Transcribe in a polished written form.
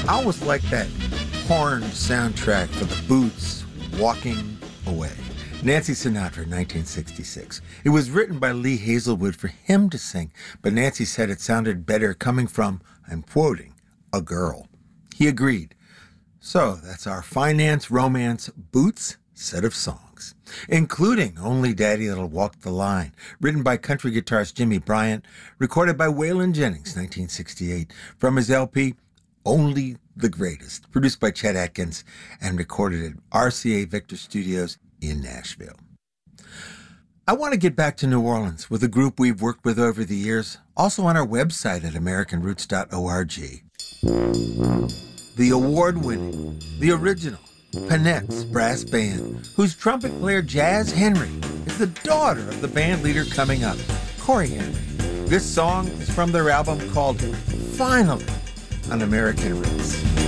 I always like that horn soundtrack for the Boots, Walking Away. Nancy Sinatra, 1966. It was written by Lee Hazelwood for him to sing, but Nancy said it sounded better coming from, I'm quoting, a girl. He agreed. So that's our finance, romance, Boots set of songs, including Only Daddy That'll Walk the Line, written by country guitarist Jimmy Bryant, recorded by Waylon Jennings, 1968, from his LP, Only the Greatest, produced by Chet Atkins and recorded at RCA Victor Studios in Nashville. I want to get back to New Orleans with a group we've worked with over the years, also on our website at AmericanRoots.org. The award-winning, the original, Panette's Brass Band, whose trumpet player Jazz Henry is the daughter of the band leader coming up, Corey Henry. This song is from their album called Finally on American Roots.